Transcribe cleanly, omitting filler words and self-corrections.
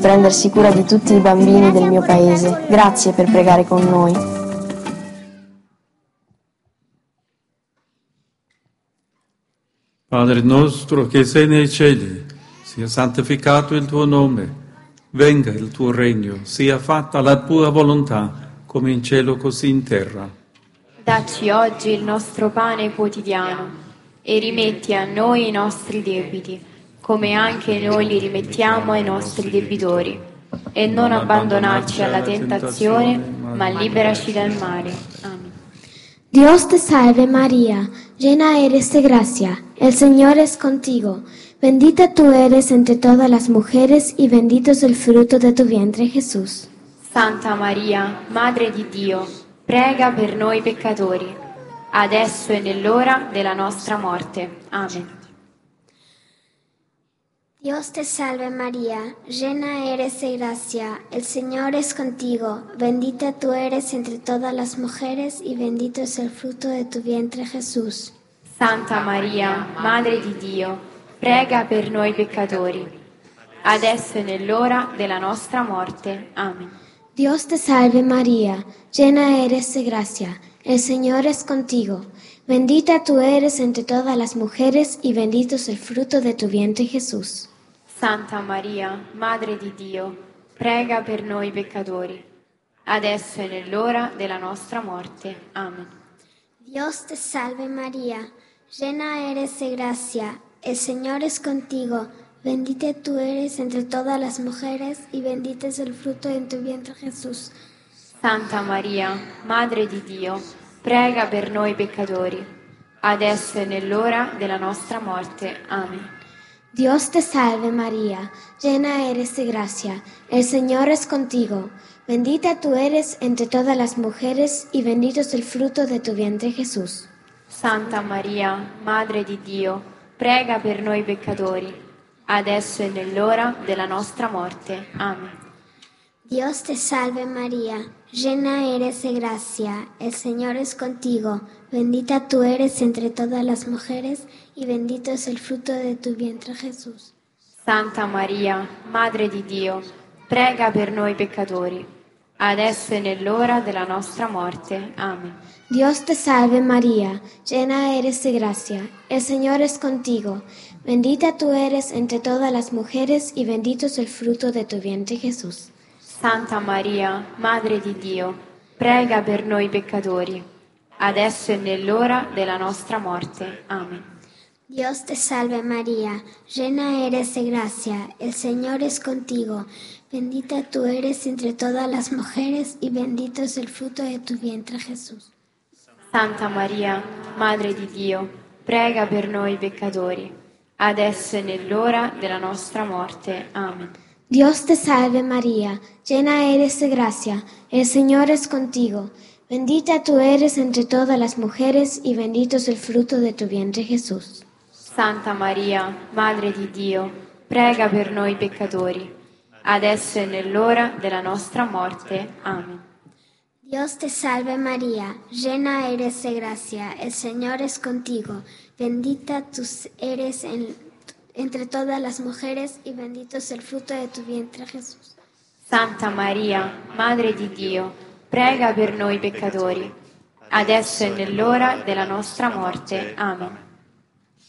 prendersi cura di tutti i bambini del mio paese. Grazie per pregare con noi. Padre nostro che sei nei cieli, sia santificato il tuo nome, venga il tuo regno, sia fatta la tua volontà, come in cielo così in terra. Dacci oggi il nostro pane quotidiano e rimetti a noi i nostri debiti, come anche noi li rimettiamo ai nostri debitori. E non abbandonarci alla tentazione, ma liberaci dal male. Amen. Dios te salve María, llena eres de gracia, el Señor es contigo. Bendita tú eres entre todas las mujeres y bendito es el fruto de tu vientre Jesús. Santa Maria, Madre di Dio, prega per noi peccatori, adesso e nell'ora della nostra morte. Amen. Dios te salve María, llena eres de gracia, el Señor es contigo, bendita tú eres entre todas las mujeres y bendito es el fruto de tu vientre Jesús. Santa Maria, Madre di Dio, prega per noi peccatori, adesso e nell'ora della nostra morte. Amen. Dios te salve María, llena eres de gracia, el Señor es contigo, bendita tú eres entre todas las mujeres y bendito es el fruto de tu vientre Jesús. Santa Maria, Madre di Dio, prega per noi peccatori, adesso e nell'ora della nostra morte. Amen. Dios te salve María, llena eres de gracia, el Señor es contigo, bendita tú eres entre todas las mujeres y bendito es el fruto de tu vientre Jesús. Santa Maria, Madre di Dio, prega per noi peccatori, adesso e nell'ora della nostra morte. Amen. Dios te salve María, llena eres de gracia, el Señor es contigo, bendita tú eres entre todas las mujeres y bendito es el fruto de tu vientre Jesús. Santa Maria, Madre di Dio, prega per noi peccatori, adesso e nell'ora della nostra morte. Amen. Dios te salve María, llena eres de gracia, el Señor es contigo, bendita tú eres entre todas las mujeres y bendito es el fruto de tu vientre Jesús. Santa Maria, Madre di Dio, prega per noi peccatori, adesso e nell'ora della nostra morte. Amen. Dios te salve María, llena eres de gracia, el Señor es contigo, bendita tú eres entre todas las mujeres y bendito es el fruto de tu vientre Jesús. Santa Maria, Madre di Dio, prega per noi peccatori, adesso e nell'ora della nostra morte. Amen. Dios te salve María, llena eres de gracia, el Señor es contigo, bendita tú eres entre todas las mujeres y bendito es el fruto de tu vientre Jesús. Santa Maria, Madre di Dio, prega per noi peccatori, adesso e nell'ora della nostra morte. Amen. Dios te salve María, llena eres de gracia, el Señor es contigo, bendita tú eres entre todas las mujeres y bendito es el fruto de tu vientre Jesús. Santa Maria, Madre di Dio, prega per noi peccatori, adesso e nell'ora della nostra morte. Amen. Dios te salve María, llena eres de gracia, el Señor es contigo, bendita tú eres entre todas las mujeres y bendito es el fruto de tu vientre Jesús. Santa Maria, Madre di Dio, prega per noi peccatori, adesso e nell'ora della nostra morte. Amen.